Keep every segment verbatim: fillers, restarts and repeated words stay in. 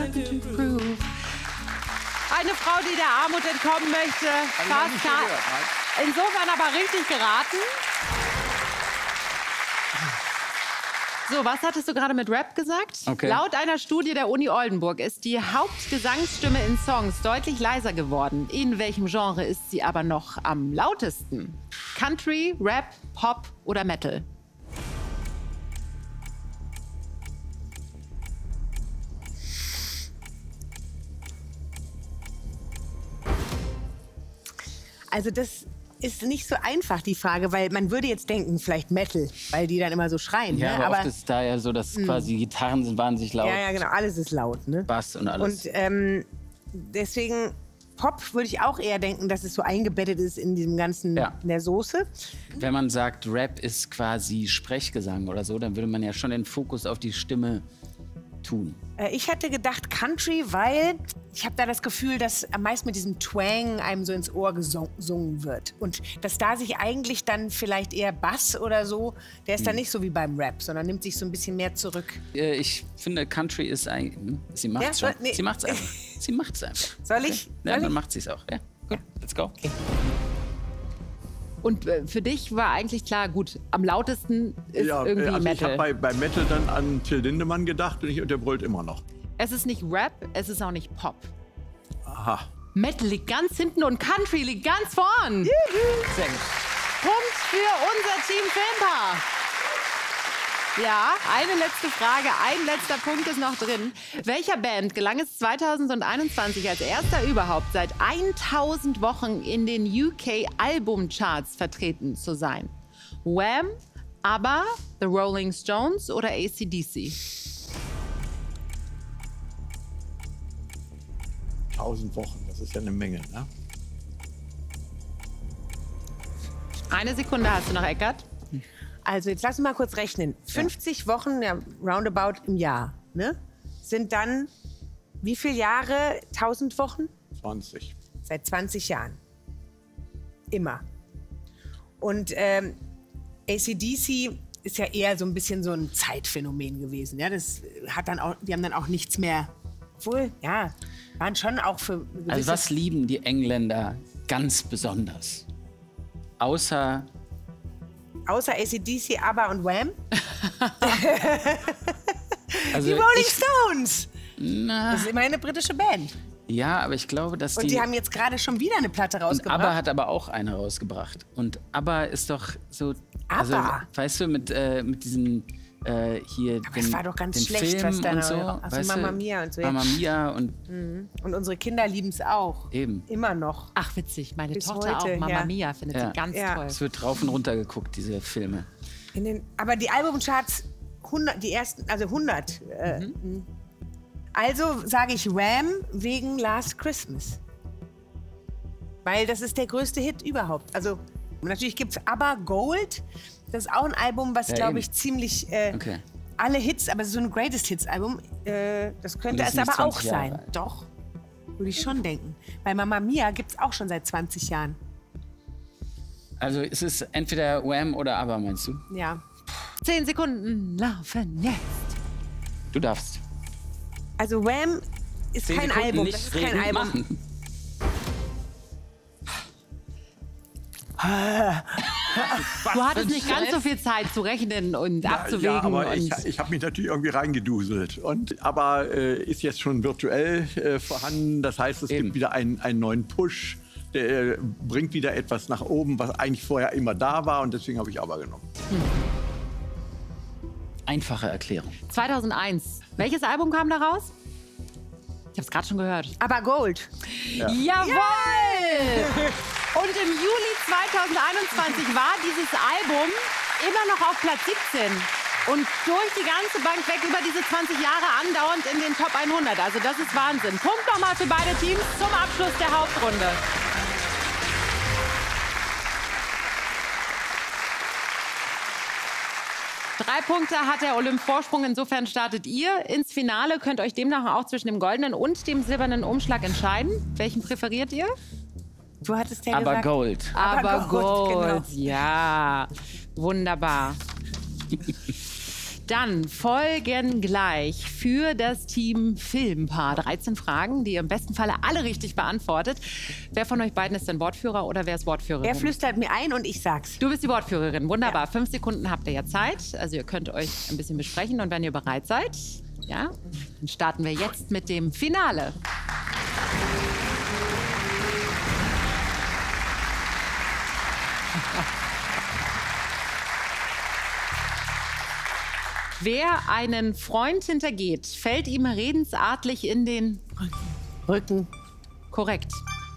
nothing to prove. Eine Frau, die der Armut entkommen möchte. Fast kann. Insofern aber richtig geraten. So, was hattest du gerade mit Rap gesagt? Okay. Laut einer Studie der Uni Oldenburg ist die Hauptgesangsstimme in Songs deutlich leiser geworden. In welchem Genre ist sie aber noch am lautesten? Country, Rap, Pop oder Metal? Also das ist nicht so einfach, die Frage, weil man würde jetzt denken, vielleicht Metal, weil die dann immer so schreien. Ja, ne? aber, aber oft ist da ja so, dass quasi Gitarren sind wahnsinnig laut. Ja, ja, genau, alles ist laut. Ne? Bass und alles. Und ähm, deswegen, Pop würde ich auch eher denken, dass es so eingebettet ist in diesem ganzen, Ja. in der Soße. Wenn man sagt, Rap ist quasi Sprechgesang oder so, dann würde man ja schon den Fokus auf die Stimme tun. Äh, ich hätte gedacht Country, weil ich habe da das Gefühl, dass am meisten mit diesem Twang einem so ins Ohr gesungen wird. Und dass da sich eigentlich dann vielleicht eher Bass oder so, der ist dann nicht so wie beim Rap, sondern nimmt sich so ein bisschen mehr zurück. Äh, Ich finde, Country ist eigentlich... hm, Sie macht es Ja, schon. nee. Sie macht es einfach. Sie macht es einfach. Soll ich? Okay. Ja, Soll dann ich? macht sie es auch. Ja, gut, let's go. Und äh, für dich war eigentlich klar, gut, am lautesten ist Ja, irgendwie also ich Metal. habe bei, bei Metal dann an Till Lindemann gedacht und, ich, und der brüllt immer noch. Es ist nicht Rap, es ist auch nicht Pop. Aha. Metal liegt ganz hinten und Country liegt ganz vorn. Sehr gut. Punkt für unser Team Filmpaar. Ja, eine letzte Frage, ein letzter Punkt ist noch drin. Welcher Band gelang es zweitausendeinundzwanzig als erster überhaupt seit tausend Wochen in den U K-Albumcharts vertreten zu sein? Wham, ABBA, The Rolling Stones oder A C D C? Tausend Wochen, das ist ja eine Menge, ne? Eine Sekunde hast du noch, Eckart. Also jetzt lass uns mal kurz rechnen. fünfzig Wochen, ja, roundabout im Jahr, ne? Sind dann wie viele Jahre? tausend Wochen? zwanzig. Seit zwanzig Jahren. Immer. Und ähm, A C D C ist ja eher so ein bisschen so ein Zeitphänomen gewesen. Ja, das hat dann auch, die haben dann auch nichts mehr. Obwohl, ja, waren schon auch für gewisse... Also was lieben die Engländer ganz besonders? Außer... Außer A C D C, ABBA und Wham. Also Die Rolling ich, Stones. na, Das ist immerhin eine britische Band. ja, aber ich glaube, dass Und die... die haben jetzt gerade schon wieder eine Platte Und rausgebracht. ABBA hat aber auch eine rausgebracht. Und ABBA ist doch so... Also, ABBA? weißt du, mit, äh, mit diesen... Äh, hier Aber den, es war doch ganz den schlecht, Film was da und noch- so. also weißt Mamma du? Mia und so, ja. Mamma Mia und Und unsere Kinder lieben es auch. eben. Immer noch. Ach, witzig, meine Bis Tochter heute, auch. Mama ja. Mia findet Ja. sie ganz Ja. toll. Es wird rauf und runter geguckt, diese Filme. In den, aber die Albumcharts, hundert, die ersten, also hundert. Äh, Mhm. Also sage ich Wham wegen Last Christmas. Weil das ist der größte Hit überhaupt. Also natürlich gibt es ABBA Gold. Das ist auch ein Album, was, Ja, glaube eben. ich, ziemlich äh, Okay. alle Hits, aber es ist so ein Greatest Hits Album. Äh, das könnte Und das es ist nicht aber auch zwanzig Jahre sein. alt. Doch, würde ich schon denken. Bei Mamma Mia gibt es auch schon seit zwanzig Jahren. Also es ist entweder Wham oder ABBA, meinst du? Ja. Zehn Sekunden laufen jetzt. Du darfst. Also Wham ist Zehn kein Sekunden Album. nicht Das ist reden kein Album. machen. Du hattest nicht ganz so viel Zeit zu rechnen und abzuwägen. Ja, aber und ich, ich habe mich natürlich irgendwie reingeduselt. Und, aber äh, ist jetzt schon virtuell äh, vorhanden. Das heißt, es Eben. gibt wieder einen, einen neuen Push. Der äh, bringt wieder etwas nach oben, was eigentlich vorher immer da war. Und deswegen habe ich aber genommen. Einfache Erklärung. zweitausendeins. Welches Album kam da raus? Ich habe es gerade schon gehört. Aber Gold. Jawohl! Und im Juli zweitausendeinundzwanzig war dieses Album immer noch auf Platz siebzehn. Und durch die ganze Bank weg über diese zwanzig Jahre andauernd in den Top hundert. Also das ist Wahnsinn. Punkt nochmal für beide Teams zum Abschluss der Hauptrunde. Drei Punkte hat der Olymp Vorsprung. Insofern startet ihr ins Finale. Könnt euch demnach auch zwischen dem goldenen und dem silbernen Umschlag entscheiden. Welchen präferiert ihr? Du hattest ja Aber gesagt... Gold. Aber, Aber Gold, Gold, genau. ja. Wunderbar. Dann folgen gleich für das Team Filmpaar dreizehn Fragen, die ihr im besten Falle alle richtig beantwortet. Wer von euch beiden ist denn Wortführer oder wer ist Wortführerin? Er flüstert mir ein und ich sag's. Du bist die Wortführerin. Wunderbar. Ja. Fünf Sekunden habt ihr ja Zeit. Also ihr könnt euch ein bisschen besprechen. Und wenn ihr bereit seid, ja, dann starten wir jetzt mit dem Finale. Wer einen Freund hintergeht, fällt ihm redensartlich in den Rücken. Korrekt.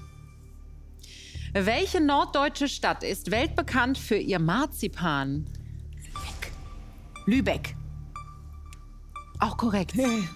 Welche norddeutsche Stadt ist weltbekannt für ihr Marzipan? Lübeck. Auch korrekt.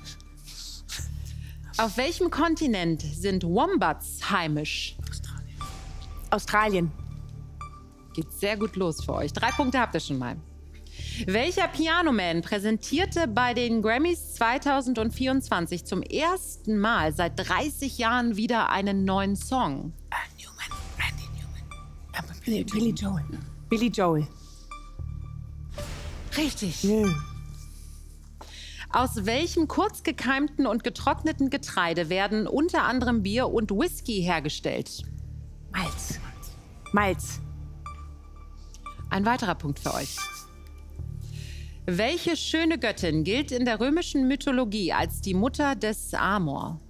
Auf welchem Kontinent sind Wombats heimisch? Australien. Geht sehr gut los für euch. Drei Punkte habt ihr schon mal. Welcher Pianoman präsentierte bei den Grammys zweitausendvierundzwanzig zum ersten Mal seit dreißig Jahren wieder einen neuen Song? Ah, Newman. Randy Newman. Aber Billy, Billy Joel. Billy Joel. Richtig. Ja. Aus welchem kurz gekeimten und getrockneten Getreide werden unter anderem Bier und Whisky hergestellt? Malz. Malz. Ein weiterer Punkt für euch. Welche schöne Göttin gilt in der römischen Mythologie als die Mutter des Amor?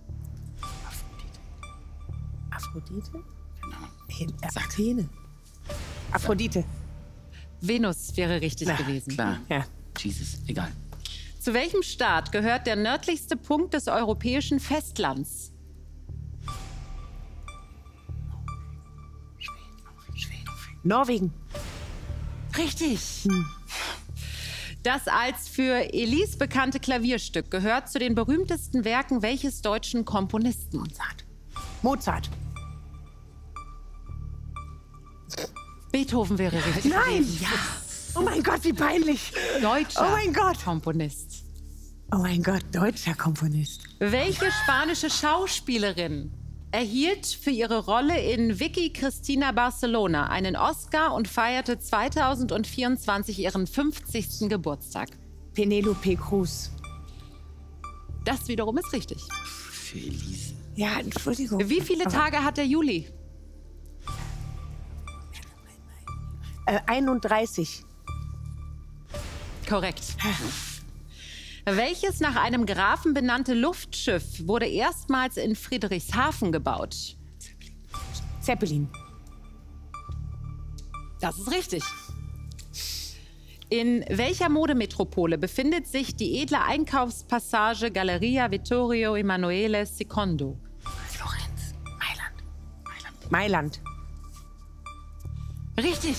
Aphrodite? Genau. Athene. Aphrodite. Venus wäre richtig Na, gewesen. Klar. Ja. Jesus, egal. Zu welchem Staat gehört der nördlichste Punkt des europäischen Festlands? Norwegen. Richtig. Das als für Elise bekannte Klavierstück gehört zu den berühmtesten Werken welches deutschen Komponisten? Mozart. Mozart. Beethoven wäre richtig Nein! gewesen. Ja. Oh mein Gott, wie peinlich. Deutscher Oh mein Gott. Komponist. Oh mein Gott, deutscher Komponist. Welche spanische Schauspielerin erhielt für ihre Rolle in Vicky Cristina Barcelona einen Oscar und feierte zweitausendvierundzwanzig ihren fünfzigsten Geburtstag? Penelope Cruz. Das wiederum ist richtig. Für Elise. Ja, Entschuldigung. Wie viele Aber, Tage hat der Juli? Äh, einunddreißig. Korrekt. Welches nach einem Grafen benannte Luftschiff wurde erstmals in Friedrichshafen gebaut? Zeppelin. Das ist richtig. In welcher Modemetropole befindet sich die edle Einkaufspassage Galleria Vittorio Emanuele secondo? Florenz. Mailand. Mailand. Richtig.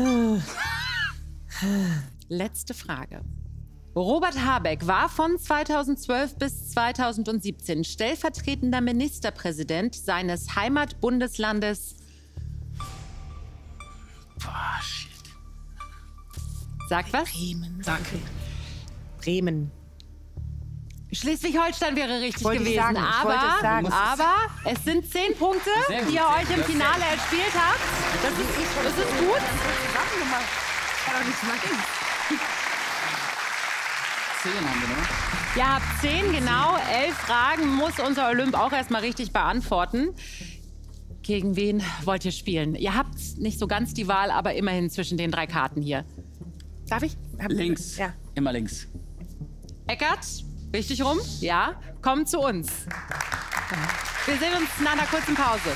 Letzte Frage. Robert Habeck war von zweitausendzwölf bis zweitausendsiebzehn stellvertretender Ministerpräsident seines Heimatbundeslandes. Boah, shit. Sagt was? Bremen. Danke. Bremen. Schleswig-Holstein wäre richtig Wollte ich gewesen, sagen, ich wollte aber, es sagen. aber es sind zehn Punkte, Sehr gut, die ihr sehr euch gut. im Finale erspielt habt. Das ist, das ist gut. Kann doch nicht machen. Zehn haben wir noch. Ihr habt zehn, genau. Elf Fragen muss unser Olymp auch erstmal richtig beantworten. Gegen wen wollt ihr spielen? Ihr habt nicht so ganz die Wahl, aber immerhin zwischen den drei Karten hier. Darf ich? Hab- Links. Ja. Immer links. Eckart, richtig rum? Ja. Kommt zu uns. Wir sehen uns nach einer kurzen Pause.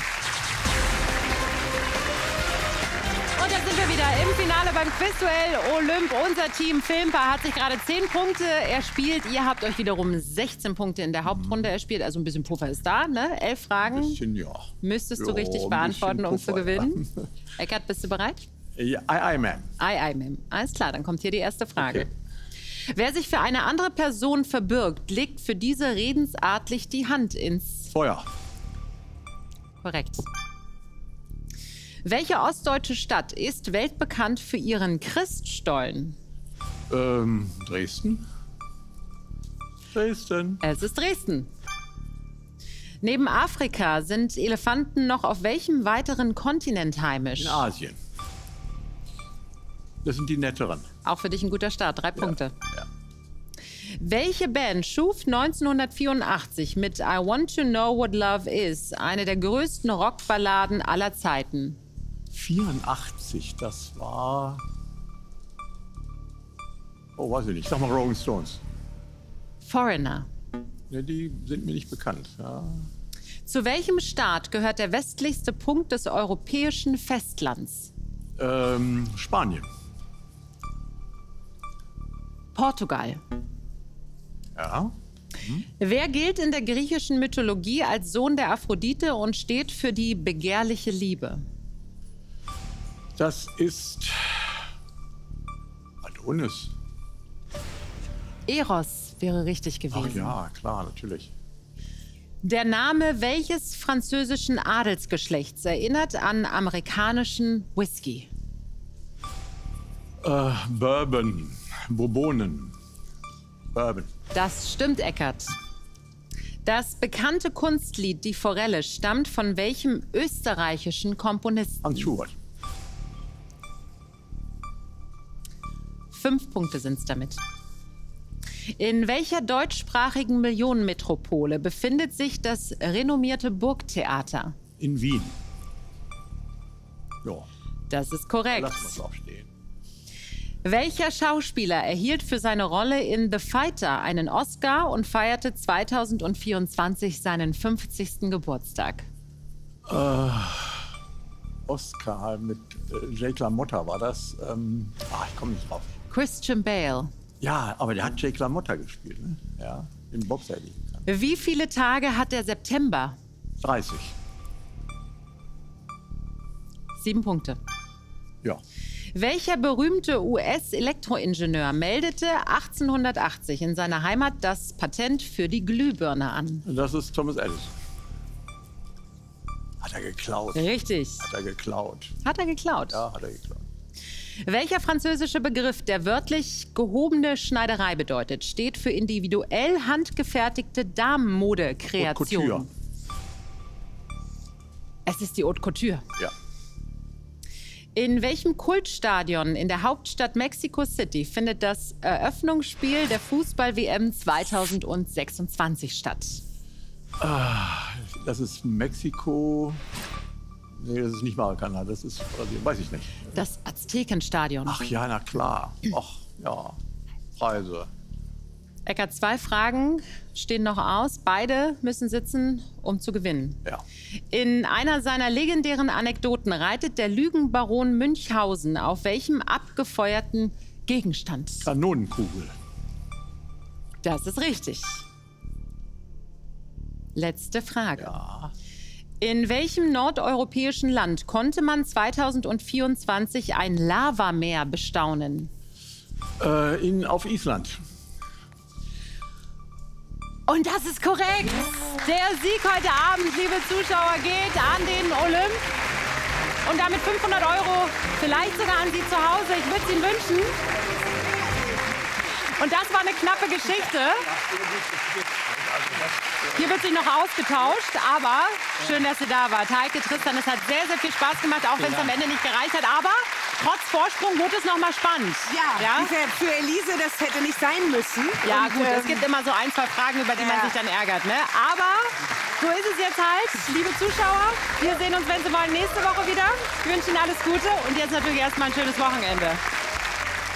Und da sind wir wieder im Finale beim Quizduell Olymp. Unser Team Filmpaar hat sich gerade zehn Punkte erspielt. Ihr habt euch wiederum sechzehn Punkte in der Hauptrunde erspielt. Also ein bisschen Puffer ist da, ne? Elf Fragen Bisschen, ja. müsstest du Ja, richtig ein beantworten, bisschen um zu Puffer. gewinnen. Eckart, bist du bereit? Ja, ei, ei, man. Ei, ei, Mim. Alles klar, dann kommt hier die erste Frage. Okay. Wer sich für eine andere Person verbirgt, legt für diese redensartlich die Hand ins... Feuer. Korrekt. Welche ostdeutsche Stadt ist weltbekannt für ihren Christstollen? Ähm, Dresden. Dresden. Es ist Dresden. Neben Afrika sind Elefanten noch auf welchem weiteren Kontinent heimisch? In Asien. Das sind die netteren. Auch für dich ein guter Start. Drei Punkte. Ja. Welche Band schuf neunzehnhundertvierundachtzig mit I Want to Know What Love Is eine der größten Rockballaden aller Zeiten? vierundachtzig, das war... Oh, weiß ich nicht. Sag mal Rolling Stones. Foreigner. Ja, die sind mir nicht bekannt. Ja. Zu welchem Staat gehört der westlichste Punkt des europäischen Festlands? Ähm, Spanien. Portugal. Ja. Wer gilt in der griechischen Mythologie als Sohn der Aphrodite und steht für die begehrliche Liebe? Das ist Adonis. Eros wäre richtig gewesen. Ach ja, klar, natürlich. Der Name welches französischen Adelsgeschlechts erinnert an amerikanischen Whisky? Äh, Bourbon. Bourbonen. Bourbon. Das stimmt, Eckert. Das bekannte Kunstlied Die Forelle stammt von welchem österreichischen Komponisten? Hans Schubert. Fünf Punkte sind's damit. In welcher deutschsprachigen Millionenmetropole befindet sich das renommierte Burgtheater? In Wien. Ja, Das ist korrekt. lassen wir es auch stehen. Welcher Schauspieler erhielt für seine Rolle in The Fighter einen Oscar und feierte zweitausendvierundzwanzig seinen fünfzigsten Geburtstag? Äh, Oscar mit äh, Jake LaMotta war das. Ähm, ah, ich komme nicht drauf. Christian Bale. Ja, aber der hat Jake LaMotta gespielt, ne? Ja, im Boxer. Wie viele Tage hat der September? dreißig. Sieben Punkte. Ja. Welcher berühmte U S-Elektroingenieur meldete achtzehnhundertachtzig in seiner Heimat das Patent für die Glühbirne an? Das ist Thomas Edison. Hat er geklaut. Richtig. Hat er geklaut. Hat er geklaut. Ja, hat er geklaut. Welcher französische Begriff, der wörtlich gehobene Schneiderei bedeutet, steht für individuell handgefertigte Damenmode-Kreation? Haute Couture. Es ist die Haute Couture. Ja. In welchem Kultstadion in der Hauptstadt Mexico City findet das Eröffnungsspiel der Fußball-W M zweitausendsechsundzwanzig statt? Das ist Mexiko. Nee, das ist nicht Maracana, das ist Brasilien, weiß ich nicht. Das Aztekenstadion. Ach ja, na klar. Ach ja, Preise. Eckert, zwei Fragen stehen noch aus. Beide müssen sitzen, um zu gewinnen. Ja. In einer seiner legendären Anekdoten reitet der Lügenbaron Münchhausen auf welchem abgefeuerten Gegenstand? Kanonenkugel. Das ist richtig. Letzte Frage. Ja. In welchem nordeuropäischen Land konnte man zweitausendvierundzwanzig ein Lavameer bestaunen? Äh, in, auf Island. Und das ist korrekt. Der Sieg heute Abend, liebe Zuschauer, geht an den Olymp. Und damit fünfhundert Euro, vielleicht sogar an Sie zu Hause. Ich würde es Ihnen wünschen. Und das war eine knappe Geschichte. Hier wird sich noch ausgetauscht, aber schön, dass Sie da waren. Heike, Tristan, es hat sehr, sehr viel Spaß gemacht, auch wenn es am Ende nicht gereicht hat. Aber trotz Vorsprung wurde es noch mal spannend. Ja, ja? Für, für Elise, das hätte nicht sein müssen. Ja, Und, gut, ähm, es gibt immer so ein, zwei Fragen, über die man ja. sich dann ärgert. Ne? Aber so ist es jetzt halt, liebe Zuschauer. Wir sehen uns, wenn Sie wollen, nächste Woche wieder. Ich wünsche Ihnen alles Gute und jetzt natürlich erstmal ein schönes Wochenende.